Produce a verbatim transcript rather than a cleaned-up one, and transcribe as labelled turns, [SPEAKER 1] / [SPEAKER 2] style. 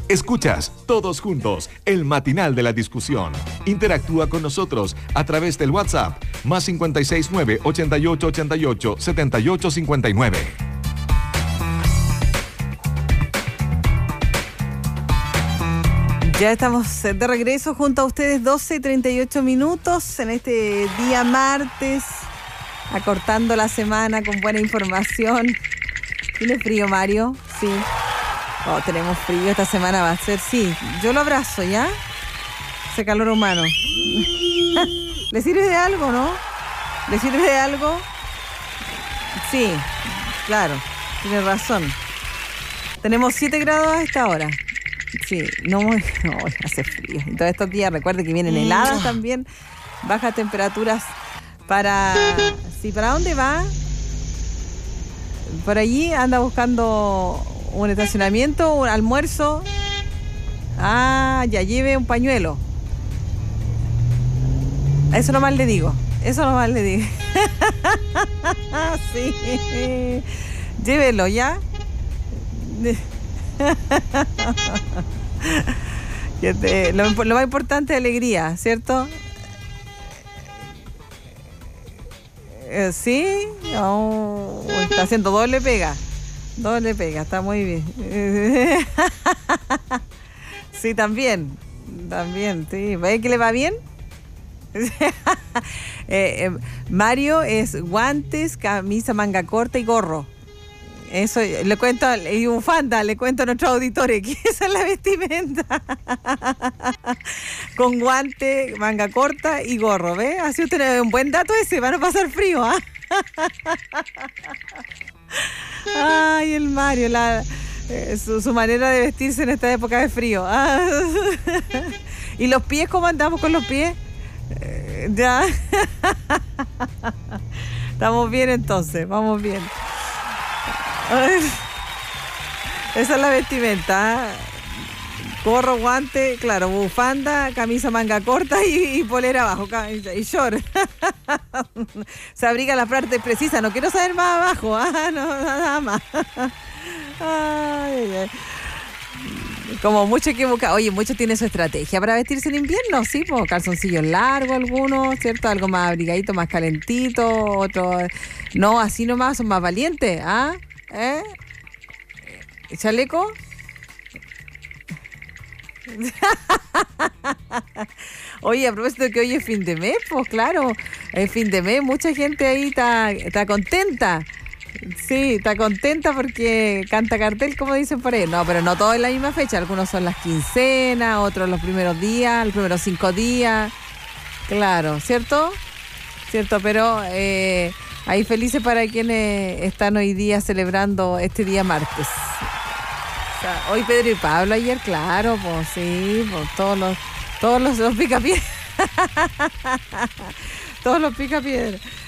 [SPEAKER 1] Escuchas Todos Juntos, el matinal de la discusión. Interactúa con nosotros a través del WhatsApp, más cinco seis nueve, ocho ocho ocho ocho, siete ocho cinco nueve.
[SPEAKER 2] Ya estamos de regreso junto a ustedes, doce y treinta y ocho minutos en este día martes, acortando la semana con buena información. ¿Tiene frío, Mario? Sí. Oh, tenemos frío, esta semana va a ser, sí. Yo lo abrazo, ¿ya? Ese calor humano. ¿Le sirve de algo, no? ¿Le sirve de algo? Sí, claro, tiene razón. Tenemos siete grados a esta hora. Sí, no, no hace frío. Y todos estos días, recuerde que vienen heladas también, bajas temperaturas para... Sí, ¿para dónde va? Por allí anda buscando un estacionamiento, un almuerzo. Ah, ya lleve un pañuelo. Eso nomás le digo. Eso nomás le digo. Sí. Llévelo, ¿ya? Te, lo, lo más importante es alegría, ¿cierto? Eh, sí, oh, está haciendo doble pega, doble pega, está muy bien. Sí, también, también, sí. ¿Ve que le va bien? eh, eh, Mario es guantes, camisa manga corta y gorro. Eso le cuento, y bufanda, le cuento a nuestros auditores que esa es la vestimenta. Con guante, manga corta y gorro, ¿ves? Así usted tiene un buen dato ese, van a pasar frío, ¿ah? Ay, el Mario, la, eh, su, su manera de vestirse en esta época de frío. ¿Ah? ¿Y los pies, cómo andamos con los pies? Eh, ya. Estamos bien entonces, vamos bien. Esa es la vestimenta. Gorro, guante, claro, bufanda, camisa manga corta y, y polera abajo, y short. Se abriga la parte precisa, no quiero saber más abajo, ah, no, nada más. Ay, ay. Como mucho que buscar. Oye, mucho tiene su estrategia para vestirse en invierno, sí, pues calzoncillos largos algunos, ¿cierto? Algo más abrigadito, más calentito, otro. No, así nomás, son más valientes, ¿ah? ¿Eh? ¿Chaleco? Oye, a propósito de que hoy es fin de mes, pues claro, es fin de mes, mucha gente ahí está, está contenta. Sí, está contenta porque canta cartel, como dicen por ahí. No, pero no todo en la misma fecha, algunos son las quincenas, otros los primeros días, los primeros cinco días. Claro, ¿cierto? Cierto, pero eh, ahí felices para quienes están hoy día celebrando este día martes. O sea, hoy Pedro y Pablo, ayer, claro, pues sí, pues todos los, todos los, los picapiedras. Todos los picapiedras.